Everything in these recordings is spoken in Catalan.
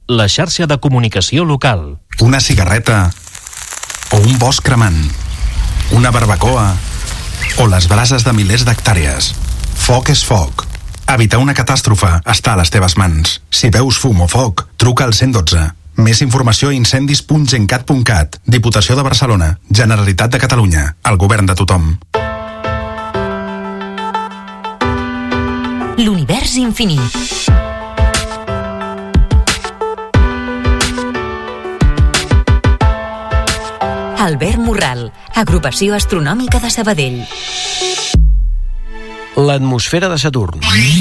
la xarxa de comunicació local. Una cigarreta o un bosc cremant, una barbacoa o les brases de milers d'hectàrees. Foc és foc. Evitar una catàstrofe està a les teves mans. Si veus fum o foc, truca al 112. Més informació a incendis.gencat.cat. Diputació de Barcelona, Generalitat de Catalunya, el govern de tothom. L'univers infinit. Albert Morral, Agrupació Astronòmica de Sabadell. L'atmosfera de Saturn.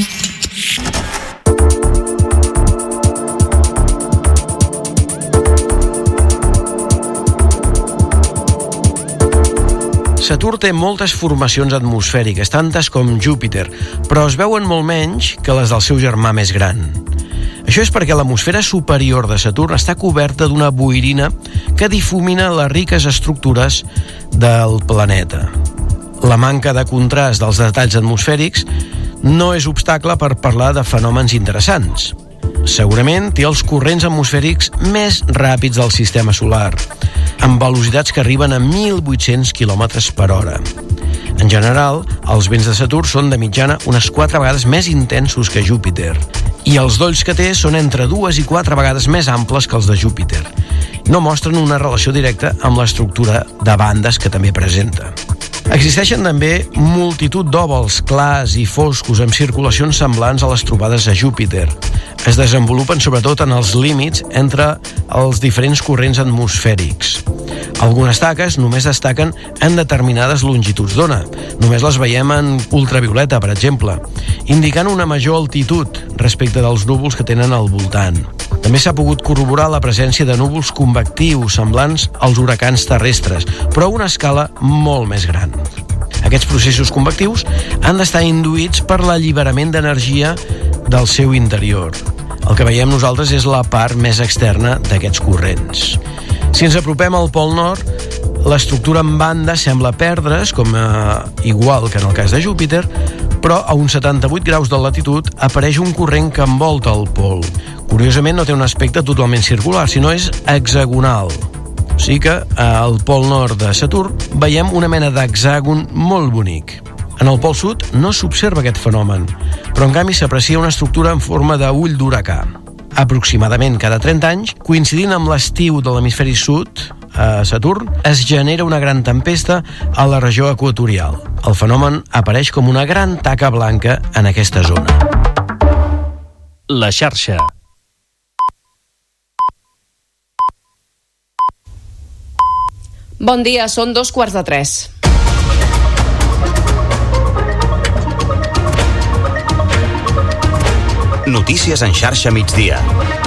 Saturn té moltes formacions atmosfèriques, tantes com Júpiter, però es veuen molt menys que les del seu germà més gran. Això és perquè l'atmosfera superior de Saturn està coberta d'una boirina que difumina les riques estructures del planeta. La manca de contrast dels detalls atmosfèrics no és obstacle per parlar de fenòmens interessants. Segurament té els corrents atmosfèrics més ràpids del sistema solar, amb velocitats que arriben a 1.800 km per hora. En general, els vents de Saturn són de mitjana unes 4 vegades més intensos que Júpiter, i els dolls que té són entre 2 i 4 vegades més amples que els de Júpiter. No mostren una relació directa amb l'estructura de bandes que també presenta. Existeixen també multitud d'òvals clars i foscos amb circulacions semblants a les trobades a Júpiter. Es desenvolupen sobretot en els límits entre els diferents corrents atmosfèrics. Algunes taques només destaquen en determinades longituds d'ona. Només les veiem en ultravioleta, per exemple, indicant una major altitud respecte dels núvols que tenen al voltant. També s'ha pogut corroborar la presència de núvols convectius semblants als huracans terrestres, però a una escala molt més gran. Aquests processos convectius han d'estar induïts per l'alliberament d'energia del seu interior. El que veiem nosaltres és la part més externa d'aquests corrents. Si ens apropem al Pol Nord, l'estructura en banda sembla perdre's, igual que en el cas de Júpiter, però a uns 78 graus de latitud apareix un corrent que envolta el pol. Curiosament no té un aspecte totalment circular, sinó és hexagonal. O sigui que al Pol Nord de Saturn veiem una mena d'hexàgon molt bonic. En el Pol Sud no s'observa aquest fenomen, però en canvi s'aprecia una estructura en forma d'ull d'huracà. Aproximadament cada 30 anys, coincidint amb l'estiu de l'hemisferi sud, a Saturn, es genera una gran tempesta a la regió equatorial. El fenomen apareix com una gran taca blanca en aquesta zona. La xarxa. Bon dia, són 2:45. Notícies en xarxa migdia.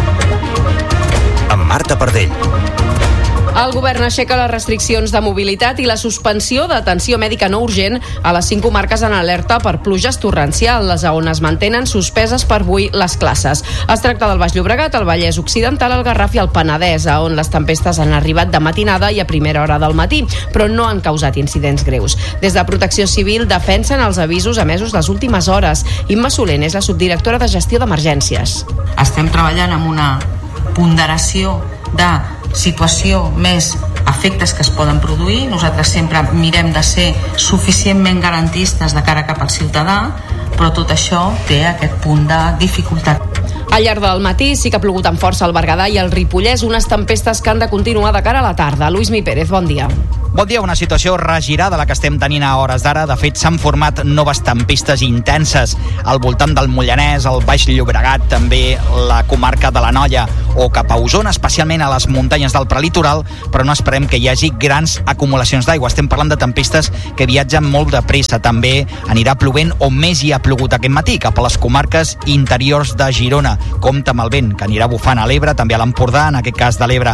Amb Marta Pardell. El govern aixeca les restriccions de mobilitat i la suspensió d'atenció mèdica no urgent a les 5 comarques en alerta per pluges torrencials, on es mantenen suspeses per avui les classes. Es tracta del Baix Llobregat, el Vallès Occidental, el Garraf i el Penedès, on les tempestes han arribat de matinada i a primera hora del matí, però no han causat incidents greus. Des de Protecció Civil defensen els avisos emesos les últimes hores. Imma Solent és la subdirectora de Gestió d'Emergències. Estem treballant amb una ponderació de situació més efectes que es poden produir. Nosaltres sempre mirem de ser suficientment garantistes de cara cap al ciutadà, però tot això té aquest punt de dificultat. Al llarg del matí sí que ha plogut amb força al Berguedà i al Ripollès, unes tempestes que han de continuar de cara a la tarda. Luismi Pérez, bon dia. Bon dia, una situació regirada la que estem tenint a hores d'ara. De fet, s'han format noves tempestes intenses al voltant del Mollanès, al Baix Llobregat, també la comarca de l'Anoia o cap a Osona, especialment a les muntanyes del prelitoral, però no esperem que hi hagi grans acumulacions d'aigua. Estem parlant de tempestes que viatgen molt de pressa. També anirà plovent on més hi ha plogut aquest matí, cap a les comarques interiors de Girona. Compte amb el vent que anirà bufant a l'Ebre, també a l'Empordà, en aquest cas de l'Ebre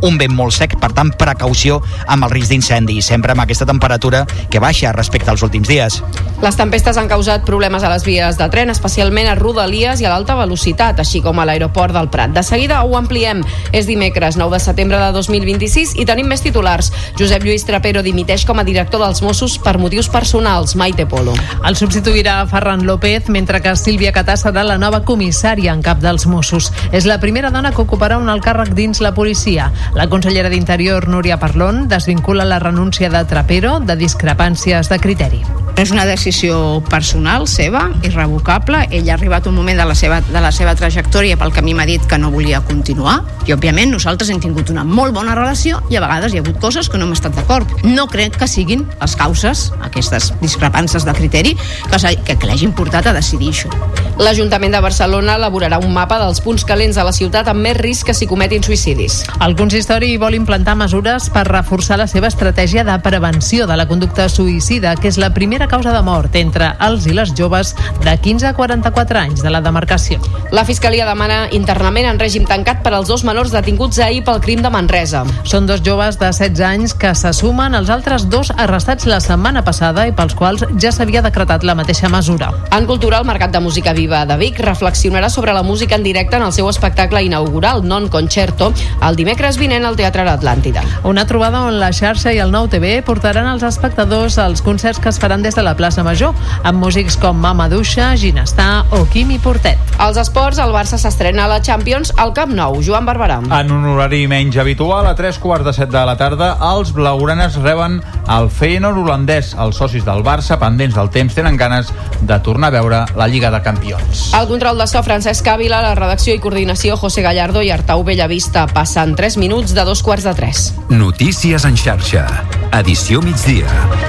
un vent molt sec, per tant precaució amb el risc d'incendi, sempre amb aquesta temperatura que baixa respecte als últims dies. Les tempestes han causat problemes a les vies de tren, especialment a Rodalies i a l'alta velocitat, així com a l'aeroport del Prat. De seguida ho ampliem. És dimecres 9 de setembre de 2026 i tenim més titulars. Josep Lluís Trapero dimiteix com a director dels Mossos per motius personals. Maite Polo. El substituirà Ferran López, mentre que Sílvia Catà serà la nova comissària en cap dels Mossos. És la primera dona que ocuparà un alt càrrec dins la policia. La consellera d'Interior, Núria Parlon, desvincula la renúncia de Trapero de discrepàncies de criteri. És una decisió personal seva, irrevocable. Ell ha arribat un moment de la seva trajectòria pel camí m'ha dit que no volia continuar i, òbviament, nosaltres hem tingut una molt bona relació i a vegades hi ha hagut coses que no hem estat d'acord. No crec que siguin les causes, aquestes discrepàncies de criteri, que l'hagin portat a decidir això. L'Ajuntament de Barcelona elaborarà un mapa dels punts calents a la ciutat amb més risc que s'hi cometin suïcidis. El consistori vol implantar mesures per reforçar la seva estratègia de prevenció de la conducta suïcida, que és la primera causa de mort entre els i les joves de 15 a 44 anys de la demarcació. La Fiscalia demana internament en règim tancat per als 2 menors detinguts ahir pel crim de Manresa. Són 2 joves de 16 anys que se sumen als altres 2 arrestats la setmana passada i pels quals ja s'havia decretat la mateixa mesura. En cultura, el Mercat de Música Viva de Vic reflexionarà sobre la música en directe en el seu espectacle inaugural, Non Concerto, el dimecres vinent al Teatre L'Atlàntida. Una trobada on la xarxa i el Nou TV portaran als espectadors als concerts que es faran des de la plaça Major, amb músics com Mama Duixa, Ginestà o Quimi Portet. Als esports, el Barça s'estrena a la Champions al Camp Nou. Joan Barberà. En un horari menys habitual, a 3:15 de la tarda, els blaugranes reben el Feyenoord holandès. Els socis del Barça, pendents del temps, tenen ganes de tornar a veure la Lliga de Campions. El control de so, Francesc Ávila, la redacció i coordinació, José Gallardo i Artau Bellavista. Passen 3 minuts de 2:15. Notícies en xarxa. Edició migdia.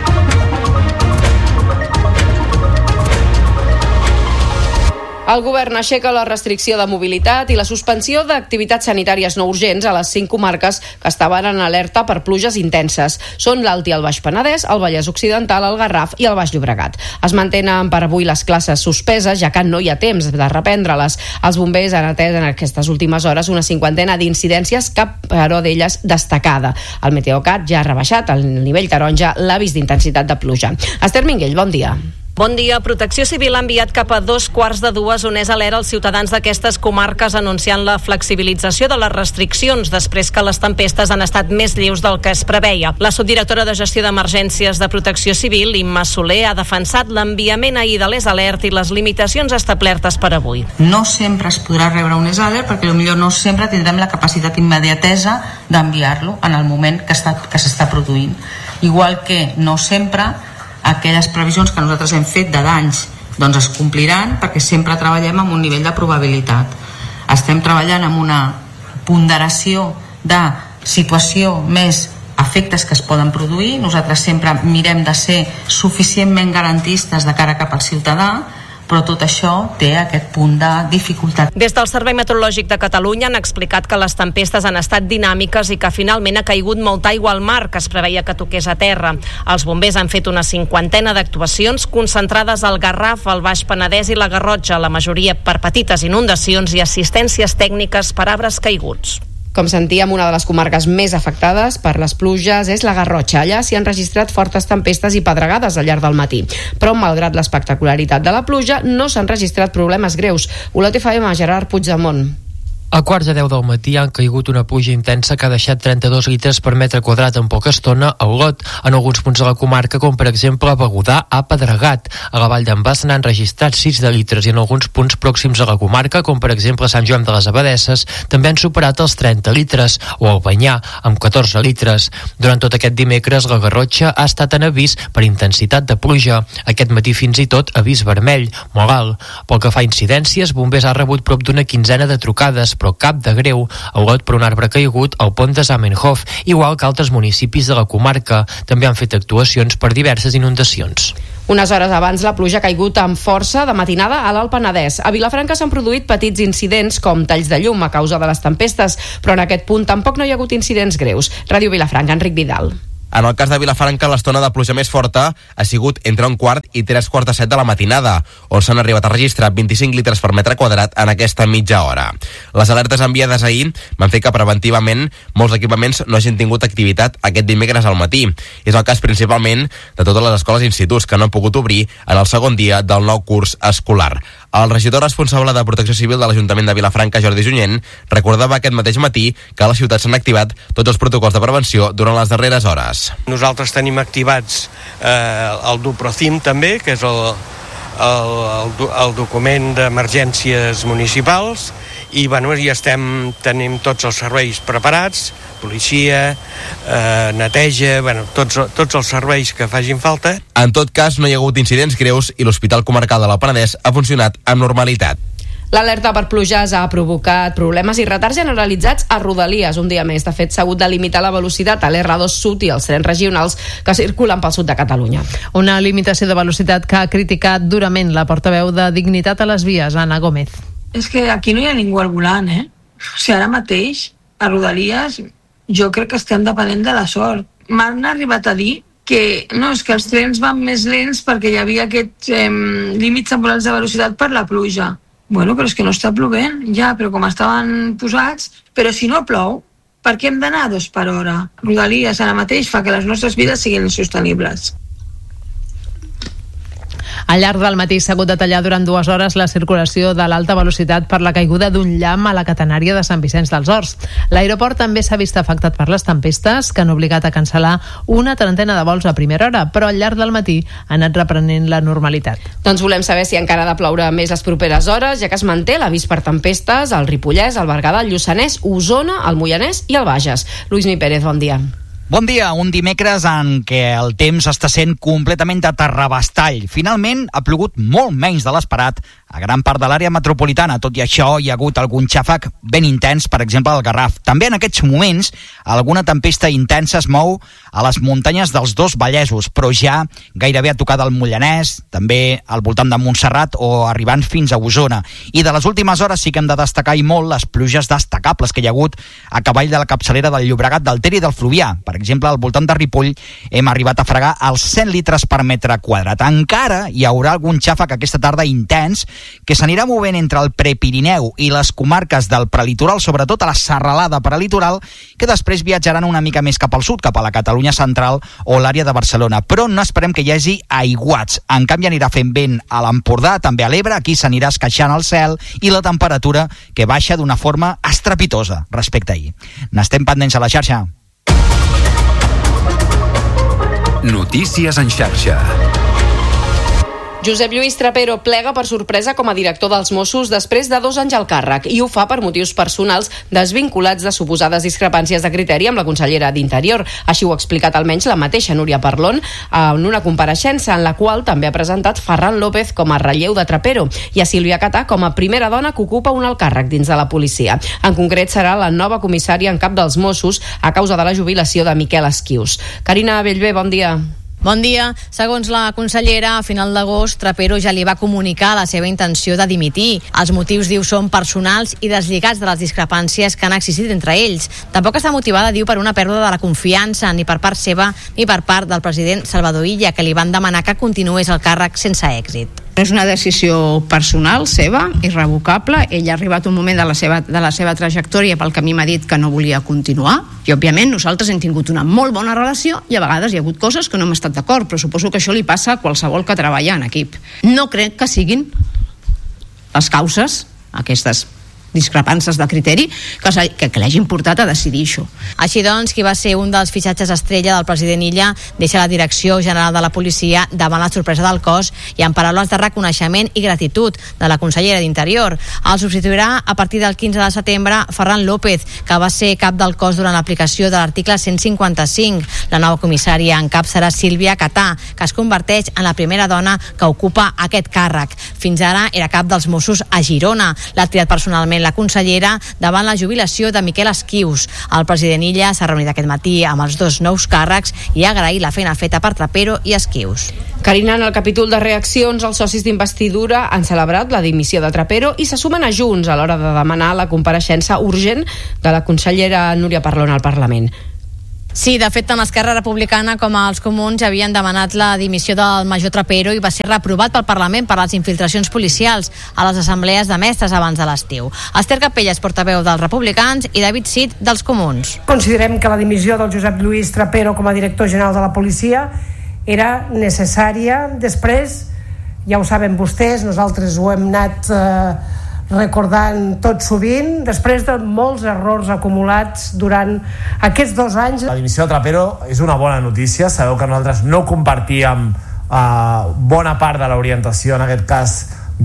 El govern aixeca la restricció de mobilitat i la suspensió d'activitats sanitàries no urgents a les 5 comarques que estaven en alerta per pluges intenses. Són l'Alt i el Baix Penedès, el Vallès Occidental, el Garraf i el Baix Llobregat. Es mantenen per avui les classes suspeses, ja que no hi ha temps de reprendre-les. Els bombers han atès en aquestes últimes hores una 50ena d'incidències, cap però d'elles destacada. El Meteocat ja ha rebaixat el nivell taronja l'avís d'intensitat de pluja. Esther Minguell, bon dia. Bon dia. Protecció Civil ha enviat cap a 2:15 on és alerta als ciutadans d'aquestes comarques anunciant la flexibilització de les restriccions després que les tempestes han estat més lleus del que es preveia. La subdirectora de Gestió d'Emergències de Protecció Civil, Imma Soler, ha defensat l'enviament ahir de l'EsAlert i les limitacions establertes per avui. No sempre es podrà rebre un EsAlert perquè potser no sempre tindrem la capacitat immediatesa d'enviar-lo en el moment que s'està produint. Igual que no sempre aquelles previsions que nosaltres hem fet de danys doncs es compliran, perquè sempre treballem amb un nivell de probabilitat. Estem treballant amb una ponderació de situació més efectes que es poden produir. Nosaltres sempre mirem de ser suficientment garantistes de cara cap al ciutadà, però tot això té aquest punt de dificultat. Des del Servei Meteorològic de Catalunya han explicat que les tempestes han estat dinàmiques i que finalment ha caigut molta aigua al mar que es preveia que toqués a terra. Els bombers han fet una 50ena d'actuacions concentrades al Garraf, al Baix Penedès i la Garrotxa, la majoria per petites inundacions i assistències tècniques per arbres caiguts. Com sentíem, una de les comarques més afectades per les pluges és la Garrotxa. Allà s'hi han registrat fortes tempestes i pedregades al llarg del matí. Però, malgrat l'espectacularitat de la pluja, no s'han registrat problemes greus. Olot FM, Gerard Puigdemont. A quarts de 10 del matí han caigut una pluja intensa que ha deixat 32 litres per metre quadrat en poca estona a Olot. En alguns punts de la comarca, com per exemple a Begudà, ha pedregat. A la vall d'en Bas n'han registrat 6 de litres i en alguns punts pròxims a la comarca, com per exemple a Sant Joan de les Abadesses, també han superat els 30 litres, o al Banyà, amb 14 litres. Durant tot aquest dimecres, la Garrotxa ha estat en avís per intensitat de pluja. Aquest matí fins i tot avís vermell, molt alt. Pel que fa a incidències, bombers ha rebut prop d'una 15ena de trucades, però cap de greu. A Olot, per un arbre caigut al pont de Zamenhof, igual que altres municipis de la comarca. També han fet actuacions per diverses inundacions. Unes hores abans, la pluja ha caigut amb força de matinada a l'Alt Penedès. A Vilafranca s'han produït petits incidents com talls de llum a causa de les tempestes, però en aquest punt tampoc no hi ha hagut incidents greus. Ràdio Vilafranca, Enric Vidal. En el cas de Vilafranca, l'estona de pluja més forta ha sigut entre 1:15 i 3:45 de la matinada, on s'han arribat a registrar 25 litres per metre quadrat en aquesta mitja hora. Les alertes enviades ahir van fer que preventivament molts equipaments no hagin tingut activitat aquest dimecres al matí. És el cas principalment de totes les escoles i instituts que no han pogut obrir en el segon dia del nou curs escolar. El regidor responsable de Protecció Civil de l'Ajuntament de Vilafranca, Jordi Junyent, recordava aquest mateix matí que a la ciutat s'han activat tots els protocols de prevenció durant les darreres hores. Nosaltres tenim activats el DUPROCIM també, que és el document d'emergències municipals, i ja tenim tots els serveis preparats, policia, neteja, tots els serveis que facin falta. En tot cas, no hi ha hagut incidents greus i l'Hospital Comarcal de la Penedès ha funcionat amb normalitat. L'alerta per pluges ha provocat problemes i retards generalitzats a Rodalies un dia més. De fet, s'ha hagut de limitar la velocitat a l'R2 Sud i els trens regionals que circulen pel sud de Catalunya. Una limitació de velocitat que ha criticat durament la portaveu de Dignitat a les Vies, Anna Gómez. És que aquí no hi ha ningú al volant, O sigui, ara mateix, a Rodalies, jo crec que estem depenent de la sort. M'han arribat a dir que no, és que els trens van més lents perquè hi havia aquests límits temporals de velocitat per la pluja. Bueno, però és que no està plovent, ja, però com estaven posats, però si no plou, per què hem d'anar a 2 per hora? Rodalies ara mateix fa que les nostres vides siguin insostenibles. Al llarg del matí s'ha hagut de tallar durant 2 hores la circulació de l'alta velocitat per la caiguda d'un llamp a la catenària de Sant Vicenç dels Horts. L'aeroport també s'ha vist afectat per les tempestes, que han obligat a cancel·lar una trentena de vols a primera hora, però al llarg del matí ha anat reprenent la normalitat. Doncs volem saber si encara ha de ploure més les properes hores, ja que es manté l'avís per tempestes al Ripollès, al Berguedà, al Lluçanès, Osona, al Moianès i al Bages. Luismi Pérez, bon dia. Bon dia, un dimecres en què el temps està sent completament de terrabastall. Finalment, ha plogut molt menys de l'esperat a gran part de l'àrea metropolitana. Tot i això, hi ha hagut algun xàfec ben intens, per exemple, al Garraf. També en aquests moments, alguna tempesta intensa es mou a les muntanyes dels dos Vallesos, però ja gairebé a tocar del Moianès, també al voltant de Montserrat o arribant fins a Osona. I de les últimes hores sí que hem de destacar i molt les pluges destacables que hi ha hagut a cavall de la capçalera del Llobregat, del Ter i del Fluvià. Per exemple, al voltant de Ripoll hem arribat a fregar els 100 litres per metre quadrat. Encara hi haurà algun xàfec aquesta tarda intens que s'anirà movent entre el Prepirineu i les comarques del prelitoral, sobretot a la serralada prelitoral, que després viatjaran una mica més cap al sud, cap a la Catalunya central o l'àrea de Barcelona. Però no esperem que hi hagi aiguats. En canvi, anirà fent vent a l'Empordà, també a l'Ebre, aquí s'anirà esqueixant el cel i la temperatura que baixa d'una forma estrepitosa respecte a ahir. N'estem pendents a la xarxa. Notícies en xarxa. Josep Lluís Trapero plega per sorpresa com a director dels Mossos després de 2 anys al càrrec i ho fa per motius personals desvinculats de suposades discrepàncies de criteri amb la consellera d'Interior. Així ho ha explicat almenys la mateixa Núria Parlon en una compareixença en la qual també ha presentat Ferran López com a relleu de Trapero i a Sílvia Catà com a primera dona que ocupa un alt càrrec dins de la policia. En concret serà la nova comissària en cap dels Mossos a causa de la jubilació de Miquel Esquius. Carina Bellver, bon dia. Bon dia. Segons la consellera, a final d'agost, Trapero ja li va comunicar la seva intenció de dimitir. Els motius, diu, són personals i deslligats de les discrepàncies que han existit entre ells. Tampoc està motivada, diu, per una pèrdua de la confiança, ni per part seva ni per part del president Salvador Illa, que li van demanar que continués al càrrec sense èxit. És una decisió personal seva, irrevocable. Ell ha arribat un moment de la seva trajectòria pel que a mi m'ha dit que no volia continuar. I, òbviament, nosaltres hem tingut una molt bona relació i a vegades hi ha hagut coses que no hem estat d'acord, però suposo que això li passa a qualsevol que treballa en equip. No crec que siguin les causes, aquestes discrepàncies de criteri, que l'hagin portat a decidir això. Així doncs, qui va ser un dels fitxatges estrella del president Illa deixa la direcció general de la policia davant la sorpresa del cos i en paraules de reconeixement i gratitud de la consellera d'Interior. El substituirà a partir del 15 de setembre Ferran López, que va ser cap del cos durant l'aplicació de l'article 155. La nova comissària en cap serà Sílvia Catà, que es converteix en la primera dona que ocupa aquest càrrec. Fins ara era cap dels Mossos a Girona. L'ha triat personalment la consellera davant la jubilació de Miquel Esquius. El president Illa s'ha reunit aquest matí amb els 2 nous càrrecs i ha agraït la feina feta per Trapero i Esquius. Carina, en el capítol de reaccions, els socis d'investidura han celebrat la dimissió de Trapero i se sumen a Junts a l'hora de demanar la compareixença urgent de la consellera Núria Parlon al Parlament. Sí, de fet, tant Esquerra Republicana com els Comuns havien demanat la dimissió del major Trapero i va ser reprovat pel Parlament per les infiltracions policials a les assemblees de mestres abans de l'estiu. Esther Capella és portaveu dels Republicans i David Cid dels Comuns. Considerem que la dimissió del Josep Lluís Trapero com a director general de la policia era necessària. Després, ja ho saben vostès, nosaltres ho hem anat recordant tot sovint, després de molts errors acumulats durant aquests 2 anys. La dimissió de Trapero és una bona notícia. Sabeu que nosaltres no compartíem bona part de l'orientació, en aquest cas,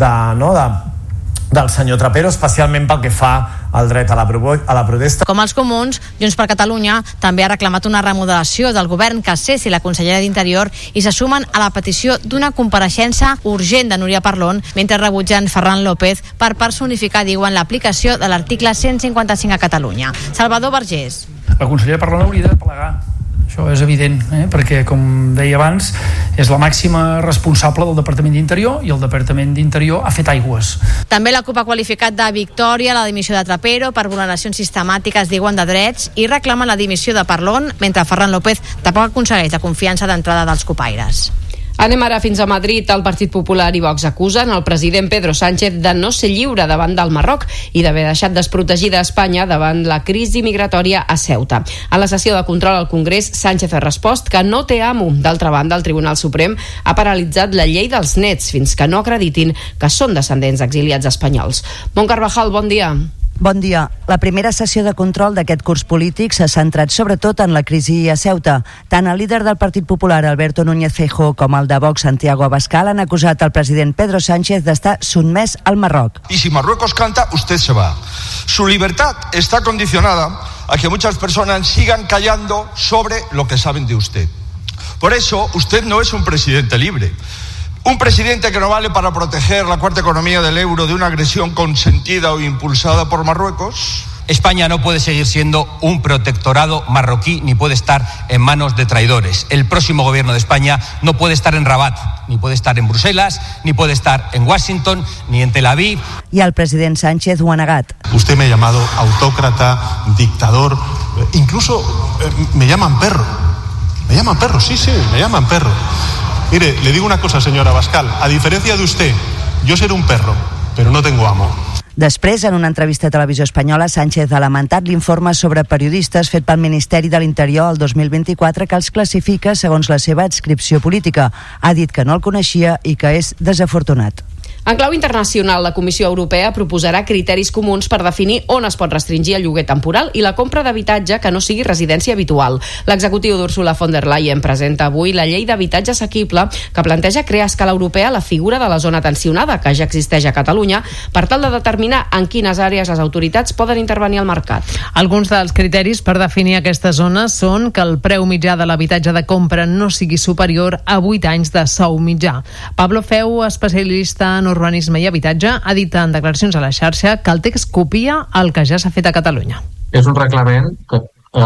del senyor Trapero, especialment pel que fa al dret a la protesta. Com els Comuns, Junts per Catalunya també ha reclamat una remodelació del govern que cessi la consellera d'Interior i se sumen a la petició d'una compareixença urgent de Núria Parlon, mentre rebutgen Ferran López per personificar, diuen, l'aplicació de l'article 155 a Catalunya. Salvador Vergés. La consellera Parlon hauria de plegar. Això és evident, perquè, com deia abans, és la màxima responsable del Departament d'Interior i el Departament d'Interior ha fet aigües. També la CUP ha qualificat de victòria la dimissió de Trapero per vulneracions sistemàtiques, diuen, de drets i reclamen la dimissió de Parlon, mentre Ferran López tampoc aconsegueix la confiança d'entrada dels copaires. Anem ara fins a Madrid. El Partit Popular i Vox acusen el president Pedro Sánchez de no ser lliure davant del Marroc i d'haver deixat desprotegida Espanya davant la crisi migratòria a Ceuta. A la sessió de control al Congrés, Sánchez ha respost que no té amo. D'altra banda, el Tribunal Suprem ha paralitzat la llei dels nets fins que no acreditin que són descendents d'exiliats espanyols. Mont Carvajal, bon dia. Bon dia. La primera sessió de control d'aquest curs polític s'ha centrat sobretot en la crisi a Ceuta. Tant el líder del Partit Popular, Alberto Núñez Feijóo, com el de Vox, Santiago Abascal, han acusat el president Pedro Sánchez d'estar sotmès al Marroc. Y si Marruecos canta, usted se va. Su libertad está condicionada a que muchas personas sigan callando sobre lo que saben de usted. Por eso, usted no es un presidente libre. Un presidente que no vale para proteger la cuarta economía del euro de una agresión consentida o impulsada por Marruecos. España no puede seguir siendo un protectorado marroquí ni puede estar en manos de traidores. El próximo gobierno de España no puede estar en Rabat, ni puede estar en Bruselas, ni puede estar en Washington, ni en Tel Aviv. I el president Sánchez ho ha negat. Usted me ha llamado autócrata, dictador, incluso me llaman perro. Me llaman perro, sí, me llaman perro. Mire, le digo una cosa, señora Abascal. A diferencia de usted, yo seré un perro, pero no tengo amo. Després, en una entrevista a Televisió Espanyola, Sánchez ha lamentat l'informe sobre periodistes fet pel Ministeri de l'Interior el 2024 que els classifica segons la seva adscripció política. Ha dit que no el coneixia i que és desafortunat. En clau internacional, la Comissió Europea proposarà criteris comuns per definir on es pot restringir el lloguer temporal i la compra d'habitatge que no sigui residència habitual. L'executiu d'Ursula von der Leyen presenta avui la llei d'habitatge assequible que planteja crear a escala europea la figura de la zona tensionada, que ja existeix a Catalunya, per tal de determinar en quines àrees les autoritats poden intervenir al mercat. Alguns dels criteris per definir aquesta zona són que el preu mitjà de l'habitatge de compra no sigui superior a 8 anys de sou mitjà. Pablo Feu, especialista en urbanisme i habitatge, ha dit en declaracions a la xarxa que el text copia el que ja s'ha fet a Catalunya. És un reglament que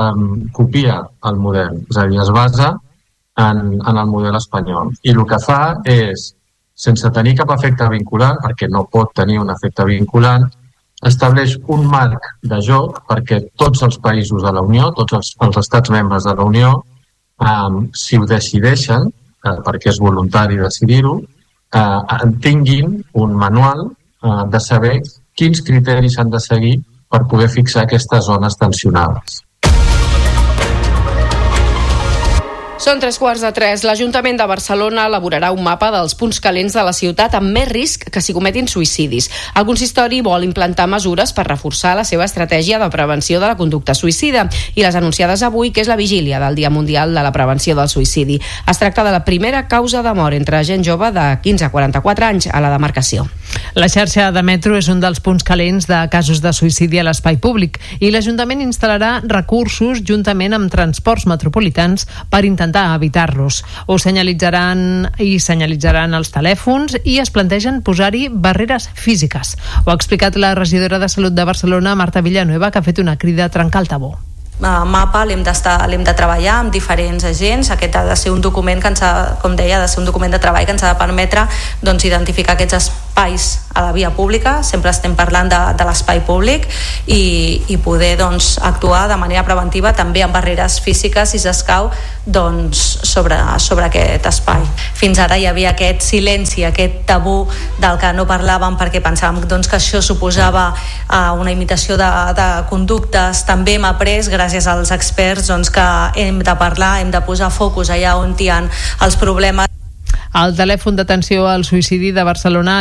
copia el model, és a dir, es basa en el model espanyol. I el que fa és, sense tenir cap efecte vinculant, perquè no pot tenir un efecte vinculant, estableix un marc de joc perquè tots els països de la Unió, tots els estats membres de la Unió, si ho decideixen, perquè és voluntari decidir-ho, tinguin un manual de saber quins criteris s'han de seguir per poder fixar aquestes zones tensionades. Són 3:15. L'Ajuntament de Barcelona elaborarà un mapa dels punts calents de la ciutat amb més risc que s'hi cometin suïcidis. El consistori vol implantar mesures per reforçar la seva estratègia de prevenció de la conducta suïcida i les anunciades avui, que és la vigília del Dia Mundial de la Prevenció del Suïcidi. Es tracta de la primera causa de mort entre gent jove de 15 a 44 anys a la demarcació. La xarxa de metro és un dels punts calents de casos de suïcidi a l'espai públic i l'Ajuntament instal·larà recursos juntament amb transports metropolitans per intentar evitar-los. Ho senyalitzaran els telèfons i es plantegen posar-hi barreres físiques. Ho ha explicat la regidora de Salut de Barcelona, Marta Villanueva, que ha fet una crida a trencar el tabú. Mapa l'hem de treballar amb diferents agents. Aquest ha de ser un document que com deia, ha de ser un document de treball que ens ha de permetre identificar aquests espais a la via pública, sempre estem parlant de l'espai públic i poder doncs, actuar de manera preventiva també amb barreres físiques, si s'escau, doncs, sobre aquest espai. Fins ara hi havia aquest silenci, aquest tabú del que no parlàvem perquè pensàvem doncs, que això suposava una imitació de conductes. També hem après, gràcies als experts, doncs, que hem de parlar, hem de posar focus allà on hi ha els problemes. El telèfon d'atenció al suïcidi de Barcelona